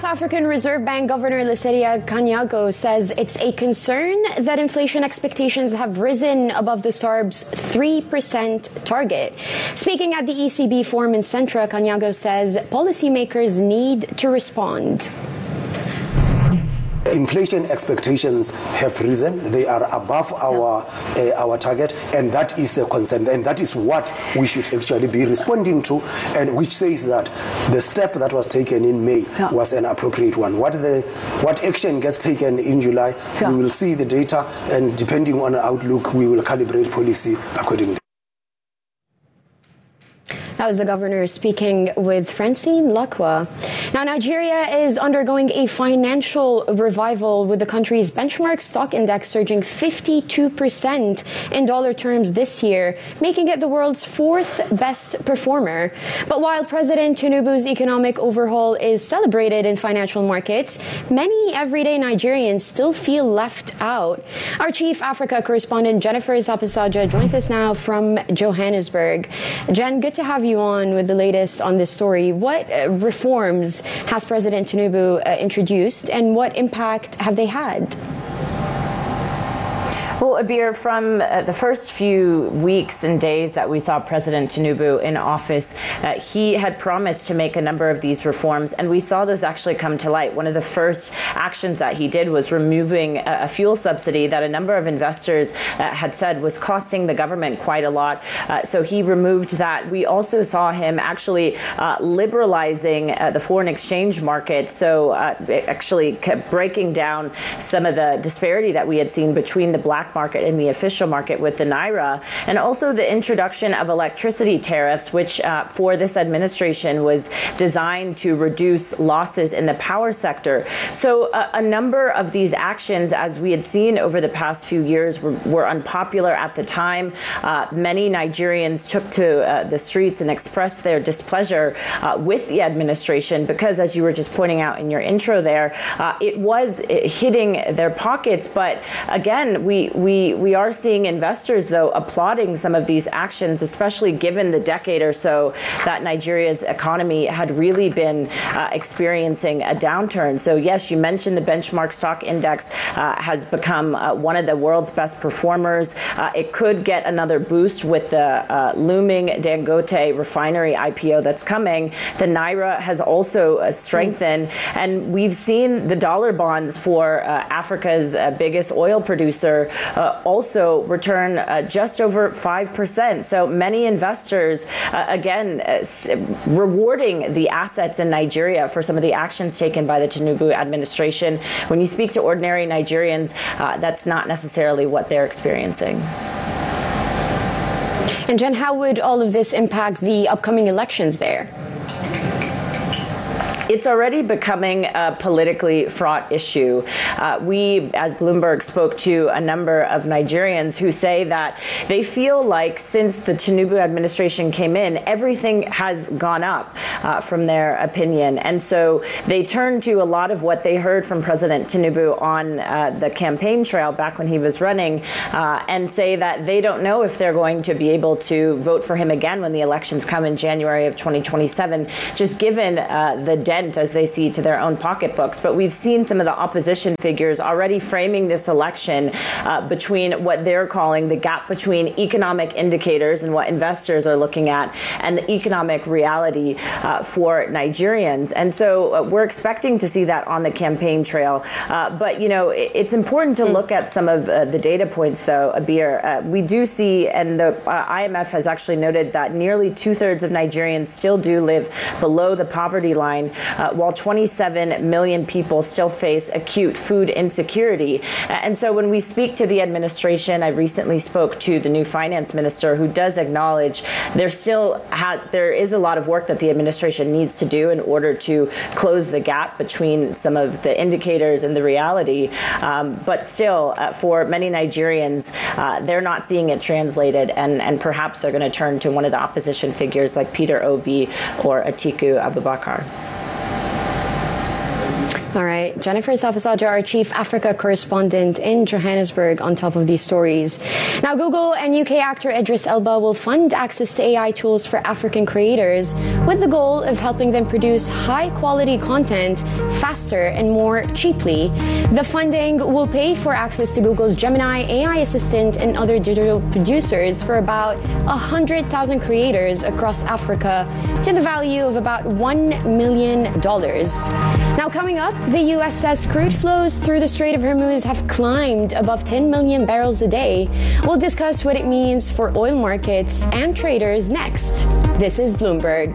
African Reserve Bank Governor Lesedia Kganyago says it's a concern that inflation expectations have risen above the SARB's 3% target. Speaking at the ECB forum in Centra, Kganyago says policymakers need to respond. Inflation expectations have risen. They are above our target, and that is the concern, and that is what we should actually be responding to, and which says that the step that was taken in May was an appropriate one. What action gets taken in July, we will see the data, and depending on the outlook, we will calibrate policy accordingly. That was the governor speaking with Francine Lacqua. Now, Nigeria is undergoing a financial revival with the country's benchmark stock index surging 52% in dollar terms this year, making it the world's fourth best performer. But while President Tinubu's economic overhaul is celebrated in financial markets, many everyday Nigerians still feel left out. Our chief Africa correspondent Jennifer Zapisaja joins us now from Johannesburg. Jen, good to have you on with the latest on this story. What reforms has President Tinubu introduced, and what impact have they had? Well, Abir, from the first few weeks and days that we saw President Tinubu in office, he had promised to make a number of these reforms, and we saw those actually come to light. One of the first actions that he did was removing a fuel subsidy that a number of investors had said was costing the government quite a lot. So he removed that. We also saw him actually liberalizing the foreign exchange market, so actually breaking down some of the disparity that we had seen between the black market and the official market with the Naira, and also the introduction of electricity tariffs, which for this administration was designed to reduce losses in the power sector. So a number of these actions, as we had seen over the past few years, were unpopular at the time. Many Nigerians took to the streets and expressed their displeasure with the administration because, as you were just pointing out in your intro there, it was hitting their pockets. But again, we are seeing investors, though, applauding some of these actions, especially given the decade or so that Nigeria's economy had really been experiencing a downturn. So, yes, you mentioned the benchmark stock index has become one of the world's best performers. It could get another boost with the looming Dangote refinery IPO that's coming. The Naira has also strengthened, and we've seen the dollar bonds for Africa's biggest oil producer also return just over 5%. So many investors, again, rewarding the assets in Nigeria for some of the actions taken by the Tinubu administration. When you speak to ordinary Nigerians, that's not necessarily what they're experiencing. And Jen, how would all of this impact the upcoming elections there? It's already becoming a politically fraught issue. We, as Bloomberg, spoke to a number of Nigerians who say that they feel like since the Tinubu administration came in, everything has gone up from their opinion. And so they turn to a lot of what they heard from President Tinubu on the campaign trail back when he was running and say that they don't know if they're going to be able to vote for him again when the elections come in January of 2027, just given the dent as they see to their own pocketbooks. But we've seen some of the opposition figures already framing this election between what they're calling the gap between economic indicators and what investors are looking at and the economic reality for Nigerians. And so we're expecting to see that on the campaign trail. But, you know, it's important to look at some of the data points, though, Abir. We do see, and the IMF has actually noted that nearly 2/3 of Nigerians still do live below the poverty line, while 27 million people still face acute food insecurity. And so when we speak to the administration, I recently spoke to the new finance minister, who does acknowledge there is a lot of work that the administration needs to do in order to close the gap between some of the indicators and the reality. But still, for many Nigerians, they're not seeing it translated, and perhaps they're going to turn to one of the opposition figures like Peter Obi or Atiku Abubakar. All right. Jennifer Sapasaja, our chief Africa correspondent in Johannesburg, on top of these stories. Now, Google and UK actor Idris Elba will fund access to AI tools for African creators with the goal of helping them produce high-quality content faster and more cheaply. The funding will pay for access to Google's Gemini AI assistant and other digital producers for about 100,000 creators across Africa to the value of about $1 million. Now, coming up, the U.S. says crude flows through the Strait of Hormuz have climbed above 10 million barrels a day. We'll discuss what it means for oil markets and traders next. This is Bloomberg.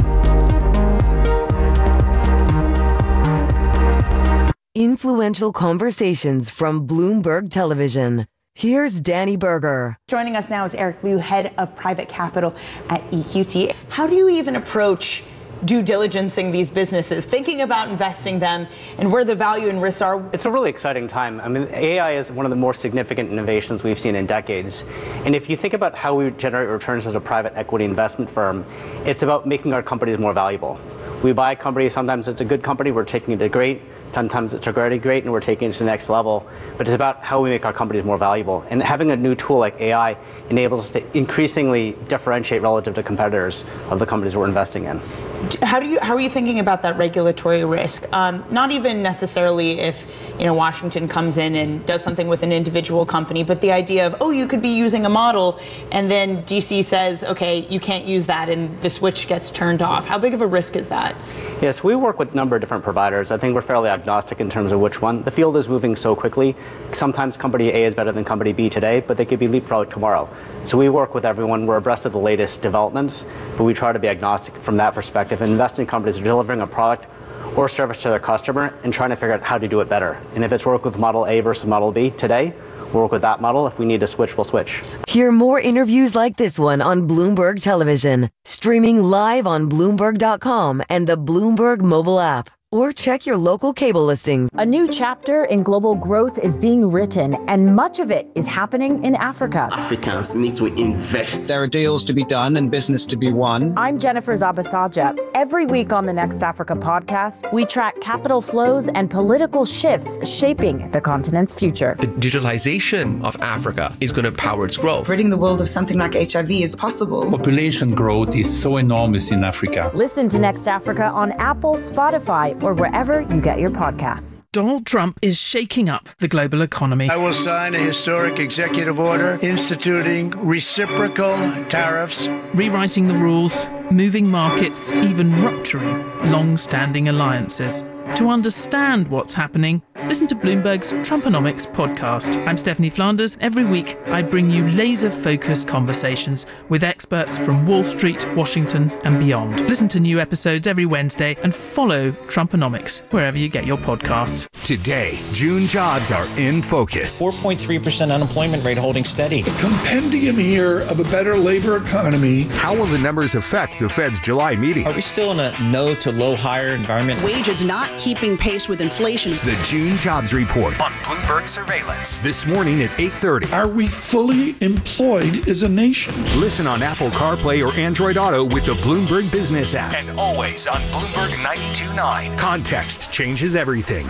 Influential conversations from Bloomberg Television. Here's Danny Berger. Joining us now is Eric Liu, head of private capital at EQT. How do you even approach due diligencing these businesses, thinking about investing them and where the value and risks are? It's a really exciting time. I mean, AI is one of the more significant innovations we've seen in decades. And if you think about how we generate returns as a private equity investment firm, it's about making our companies more valuable. We buy a company, sometimes it's a good company, we're taking it to great. Sometimes it's already great and we're taking it to the next level. But it's about how we make our companies more valuable. And having a new tool like AI enables us to increasingly differentiate relative to competitors of the companies we're investing in. How are you thinking about that regulatory risk? Not even necessarily if Washington comes in and does something with an individual company, but the idea of, you could be using a model and then DC says, okay, you can't use that and the switch gets turned off. How big of a risk is that? Yes, we work with a number of different providers. I think we're fairly agnostic in terms of which one. The field is moving so quickly. Sometimes company A is better than company B today, but they could be leapfrogged tomorrow. So we work with everyone. We're abreast of the latest developments, but we try to be agnostic from that perspective and invest in companies that are delivering a product or service to their customer and trying to figure out how to do it better. And if it's work with Model A versus Model B today, we'll work with that model. If we need to switch, we'll switch. Hear more interviews like this one on Bloomberg Television, streaming live on Bloomberg.com and the Bloomberg mobile app. Or check your local cable listings. A new chapter in global growth is being written, and much of it is happening in Africa. Africans need to invest. There are deals to be done and business to be won. I'm Jennifer Zabasaja. Every week on the Next Africa podcast, we track capital flows and political shifts shaping the continent's future. The digitalization of Africa is going to power its growth. Ridding the world of something like HIV is possible. Population growth is so enormous in Africa. Listen to Next Africa on Apple, Spotify, or wherever you get your podcasts. Donald Trump is shaking up the global economy. I will sign a historic executive order instituting reciprocal tariffs, rewriting the rules, moving markets, even rupturing long-standing alliances. To understand what's happening, listen to Bloomberg's Trumponomics podcast. I'm Stephanie Flanders. Every week, I bring you laser-focused conversations with experts from Wall Street, Washington, and beyond. Listen to new episodes every Wednesday and follow Trumponomics wherever you get your podcasts. Today, June jobs are in focus. 4.3% unemployment rate holding steady. A compendium here of a better labor economy. How will the numbers affect the Fed's July meeting? Are we still in a no to low hire environment? Wages not keeping pace with inflation. The June Jobs Report on Bloomberg Surveillance. This morning at 8:30. Are we fully employed as a nation? Listen on Apple CarPlay or Android Auto with the Bloomberg Business app. And always on Bloomberg 92.9. Context changes everything.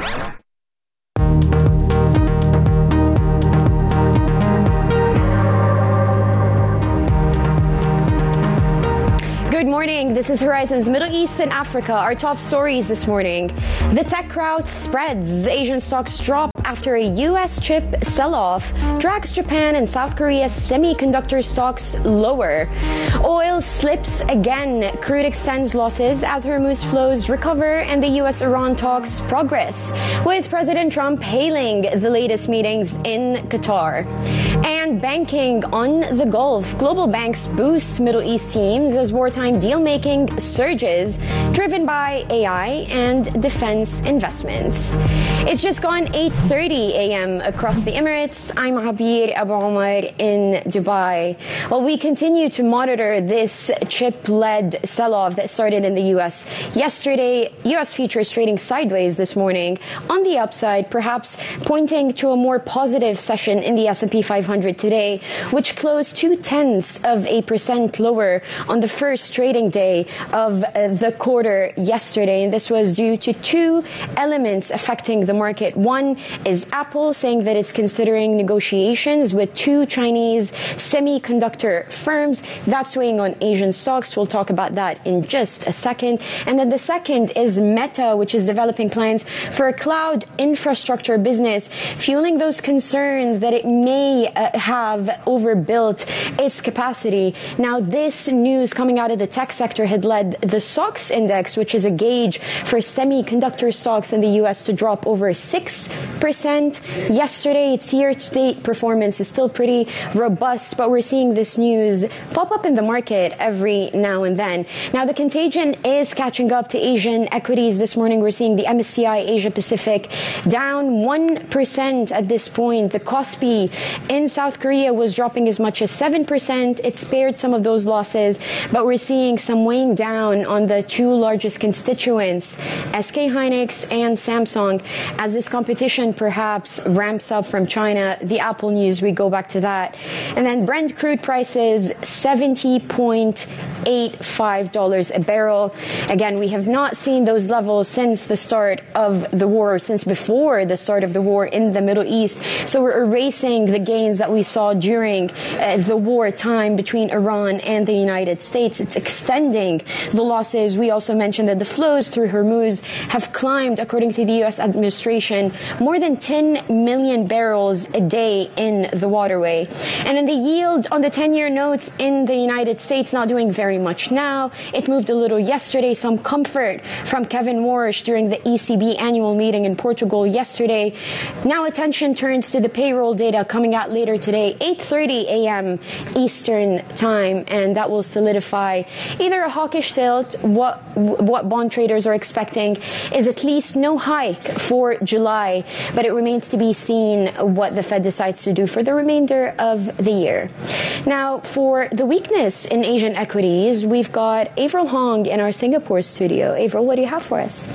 Good morning. This is Horizon's Middle East and Africa. Our top stories this morning. The tech rout spreads. Asian stocks drop after a U.S. chip sell-off drags Japan and South Korea's semiconductor stocks lower. Oil slips again. Crude extends losses as Hormuz flows recover and the U.S.-Iran talks progress, with President Trump hailing the latest meetings in Qatar. And banking on the Gulf. Global banks boost Middle East teams as wartime deal-making surges, driven by AI and defense investments. It's just gone 8:30 a.m. across the Emirates. I'm Habir Abu Omar in Dubai. Well, we continue to monitor this chip-led sell-off that started in the U.S. yesterday. U.S. futures trading sideways this morning on the upside, perhaps pointing to a more positive session in the S&P 500 today. today, which closed 0.2% lower on the first trading day of the quarter yesterday. And this was due to two elements affecting the market. One is Apple saying that it's considering negotiations with two Chinese semiconductor firms. That's weighing on Asian stocks. We'll talk about that in just a second. And then the second is Meta, which is developing plans for a cloud infrastructure business, fueling those concerns that it may have overbuilt its capacity. Now, this news coming out of the tech sector had led the SOX index, which is a gauge for semiconductor stocks in the U.S., to drop over 6% yesterday. Its year-to-date performance is still pretty robust, but we're seeing this news pop up in the market every now and then. Now, the contagion is catching up to Asian equities. This morning, we're seeing the MSCI Asia Pacific down 1% at this point. The Kospi in South Korea was dropping as much as 7%. It spared some of those losses, but we're seeing some weighing down on the two largest constituents, SK Hynix and Samsung, as this competition perhaps ramps up from China. The Apple news, we go back to that. And then Brent crude prices, $70.85 a barrel. Again, we have not seen those levels since the start of the war, since before the start of the war in the Middle East. So we're erasing the gains that we saw during the war time between Iran and the United States. It's extending the losses. We also mentioned that the flows through Hormuz have climbed, according to the U.S. administration, more than 10 million barrels a day in the waterway. And then the yield on the 10-year notes in the United States not doing very much now. It moved a little yesterday. Some comfort from Kevin Warsh during the ECB annual meeting in Portugal yesterday. Now attention turns to the payroll data coming out later today, 8:30 a.m. Eastern time, and that will solidify either a hawkish tilt. What bond traders are expecting is at least no hike for July, but it remains to be seen what the Fed decides to do for the remainder of the year. Now, for the weakness in Asian equities, we've got Avril Hong in our Singapore studio. Avril, what do you have for us?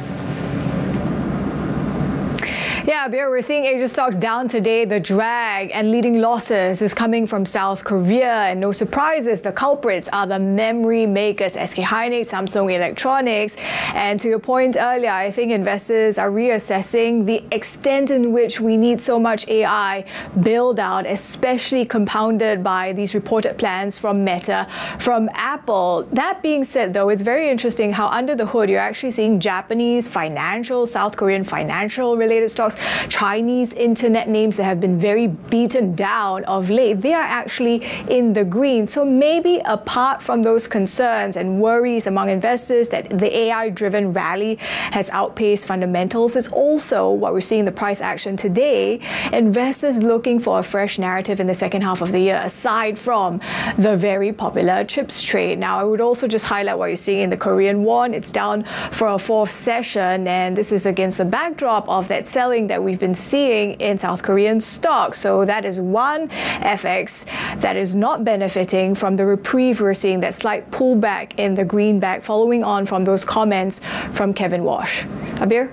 Yeah, Abir, we're seeing Asia stocks down today. The drag and leading losses is coming from South Korea. And no surprises, the culprits are the memory makers, SK Hynix, Samsung Electronics. And to your point earlier, I think investors are reassessing the extent in which we need so much AI build out, especially compounded by these reported plans from Meta, from Apple. That being said, though, it's very interesting how under the hood, you're actually seeing Japanese financial, South Korean financial related stocks, Chinese internet names that have been very beaten down of late, they are actually in the green. So maybe apart from those concerns and worries among investors that the AI-driven rally has outpaced fundamentals, it's also what we're seeing in the price action today, investors looking for a fresh narrative in the second half of the year, aside from the very popular chips trade. Now, I would also just highlight what you're seeing in the Korean won. It's down for a fourth session, and this is against the backdrop of that selling that we've been seeing in South Korean stocks. So that is one FX that is not benefiting from the reprieve. We're seeing that slight pullback in the greenback following on from those comments from Kevin Warsh. Abir?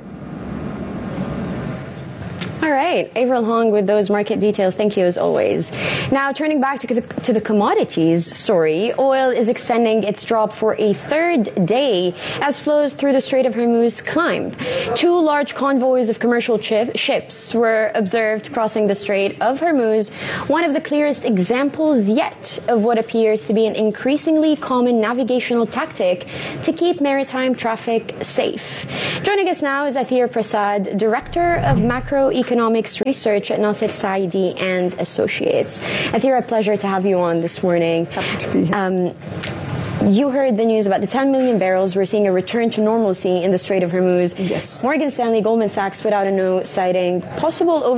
All right, Avril Hong with those market details. Thank you, as always. Now, turning back to the commodities story, oil is extending its drop for a third day as flows through the Strait of Hormuz climb. Two large convoys of commercial ships were observed crossing the Strait of Hormuz, one of the clearest examples yet of what appears to be an increasingly common navigational tactic to keep maritime traffic safe. Joining us now is Athir Prasad, Director of Macroeconomics Research at Nasser Saidi and Associates. Athir, a pleasure to have you on this morning. Happy to be here. You heard the news about the 10 million barrels. We're seeing a return to normalcy in the Strait of Hormuz. Yes. Morgan Stanley, Goldman Sachs put out a note citing possible